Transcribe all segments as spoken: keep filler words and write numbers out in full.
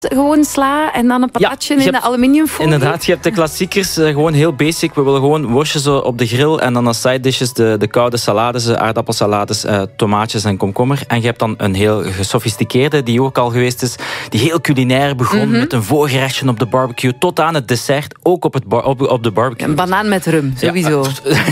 Gewoon sla en dan een patatje ja, in de aluminiumfolie. Inderdaad, je hebt de klassiekers, uh, gewoon heel basic. We willen gewoon worstjes op de grill en dan als side dishes de, de koude salades, aardappelsalades, uh, tomaatjes en komkommer. En je hebt dan een heel gesofisticeerde, die ook al geweest is, die heel culinair begon mm-hmm. met een voorgerechtje op de barbecue tot aan het dessert, ook op, het bar- op, op de barbecue. Een banaan met rum, sowieso. Ja.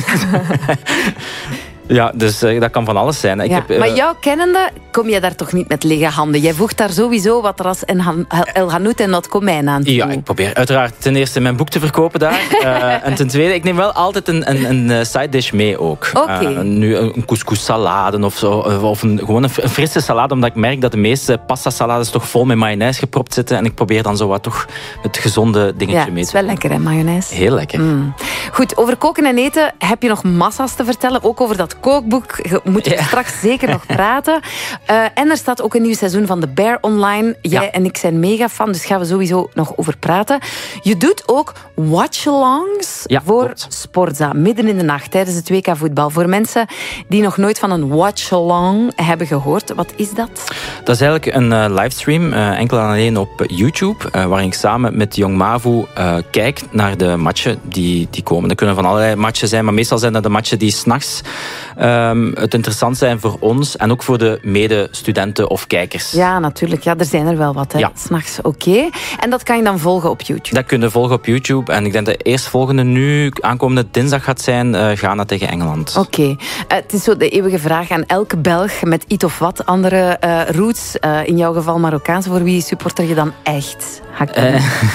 Ja, dus uh, dat kan van alles zijn. Ik ja, heb, uh... maar jou kennende kom je daar toch niet met lege handen? Jij voegt daar sowieso wat ras en El Hanout en dat komijn aan toe. Ja, ik probeer uiteraard ten eerste mijn boek te verkopen daar. uh, en ten tweede, ik neem wel altijd een, een, een side dish mee ook. Okay. Uh, nu een couscous salade of zo. Of een, gewoon een frisse salade, omdat ik merk dat de meeste pasta salades toch vol met mayonaise gepropt zitten. En ik probeer dan zo wat toch het gezonde dingetje ja, mee het te is wel lekker, hè, mayonaise? Heel lekker. Mm. Goed, over koken en eten heb je nog massa's te vertellen. Ook over dat kookboek moeten we ja. straks zeker nog praten. Uh, en er staat ook een nieuw seizoen van The Bear online. Jij ja. en ik zijn mega fan, dus gaan we sowieso nog over praten. Je doet ook watch-alongs ja, voor klopt. Sportza, midden in de nacht tijdens het W K voetbal. Voor mensen die nog nooit van een watch-along hebben gehoord, wat is dat? Dat is eigenlijk een uh, livestream, uh, enkel en alleen op YouTube, uh, waarin ik samen met Jong Mavo uh, kijk naar de matchen die, die komen. Dat kunnen van allerlei matchen zijn, maar meestal zijn dat de matchen die 's nachts um, het interessant zijn voor ons en ook voor de medestudenten of kijkers. Ja, natuurlijk. Ja, er zijn er wel wat, hè. Ja. 's Nachts, oké. Okay. En dat kan je dan volgen op YouTube? Dat kun je volgen op YouTube. En ik denk dat de eerstvolgende nu, aankomende dinsdag gaat zijn, uh, Ghana tegen Engeland. Oké. Okay. Uh, het is zo de eeuwige vraag aan elke Belg met iets of wat andere uh, roots. Uh, in jouw geval Marokkaans. Voor wie supporter je dan echt? Uh,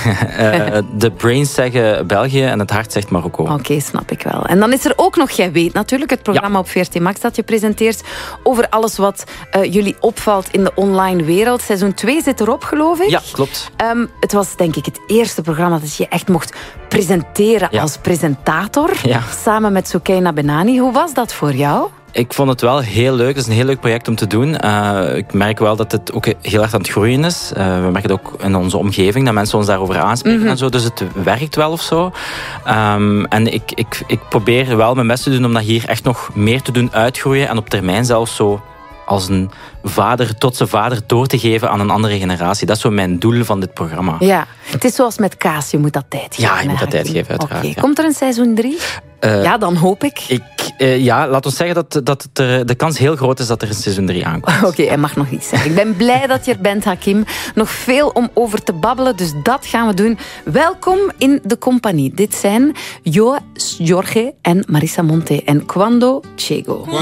uh, de brains zeggen België en het hart zegt Marokko. Oké, okay, snap ik wel. En dan is er ook nog Jij Weet natuurlijk, het programma ja. op V R T Max dat je presenteert over alles wat uh, jullie opvalt in de online wereld. Seizoen twee zit erop, geloof ik. Ja, klopt. Um, het was denk ik het eerste programma dat je echt mocht presenteren ja. als presentator. Ja. Samen met Soukaina Benani. Hoe was dat voor jou? Ik vond het wel heel leuk. Het is een heel leuk project om te doen. Uh, ik merk wel dat het ook heel erg aan het groeien is. Uh, we merken het ook in onze omgeving, dat mensen ons daarover aanspreken mm-hmm. en zo. Dus het werkt wel of zo. Um, en ik, ik, ik probeer wel mijn best te doen om dat hier echt nog meer te doen uitgroeien. En op termijn zelfs zo als een vader tot zijn vader door te geven aan een andere generatie. Dat is zo mijn doel van dit programma. Ja, het is zoals met kaas. Je moet dat tijd geven. Ja, je moet dat tijd geven, uiteraard. Okay. Ja. Komt er een seizoen drie? Uh, ja, dan hoop ik. ik uh, ja, laat ons zeggen dat, dat het er, de kans heel groot is dat er een seizoen drie aankomt. Oké, okay, hij mag nog niet zeggen. Ik ben blij dat je er bent, Hakim. Nog veel om over te babbelen, dus dat gaan we doen. Welkom in de compagnie. Dit zijn Jo, Jorge en Marissa Monte en Quando Chego.